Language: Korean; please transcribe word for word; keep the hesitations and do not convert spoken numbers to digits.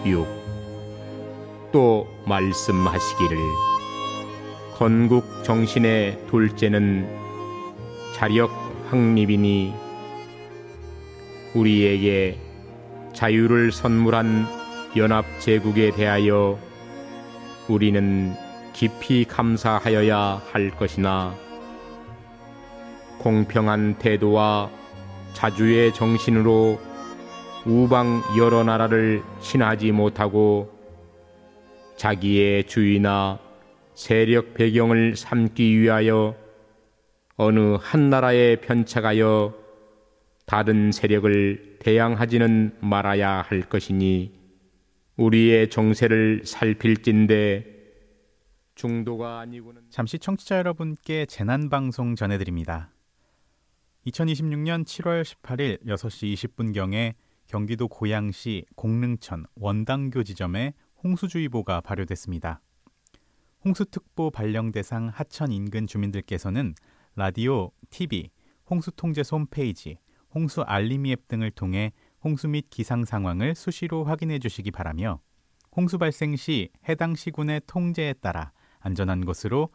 육. 또 말씀하시기를 건국 정신의 둘째는 자력 확립이니 우리에게 자유를 선물한 연합제국에 대하여 우리는 깊이 감사하여야 할 것이나 공평한 태도와 자주의 정신으로 우방 여러 나라를 친하지 못하고 자기의 주의나 세력 배경을 삼기 위하여 어느 한 나라에 편착하여 다른 세력을 대항하지는 말아야 할 것이니 우리의 정세를 살필진대 중도가 아니고는. 잠시 청취자 여러분께 재난방송 전해드립니다. 이천이십육년 칠월 십팔일 여섯 시 이십 분경에 경기도 고양시 공릉천 원당교 지점에 홍수주의보가 발효됐습니다. 홍수특보 발령 대상 하천 인근 주민들께서는 라디오, 티비, 홍수통제소 홈페이지, 홍수 알림이 앱 등을 통해 홍수 및 기상 상황을 수시로 확인해 주시기 바라며 홍수 발생 시 해당 시군의 통제에 따라 안전한 곳으로